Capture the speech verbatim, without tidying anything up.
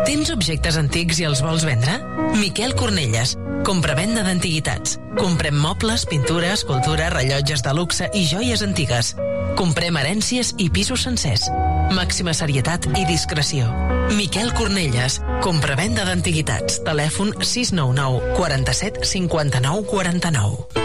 Tens objectes antics i els vols vendre? Miquel Cornelles. Compra-venda d'antiguitats. Comprem mobles, pintura, escultura, rellotges de luxe i joies antigues. Comprem herències i pisos sencers. Màxima serietat i discreció. Miquel Cornelles. Compra-venda d'antiguitats. Telèfon sis nou nou, quaranta-set, cinquanta-nou, quaranta-nou.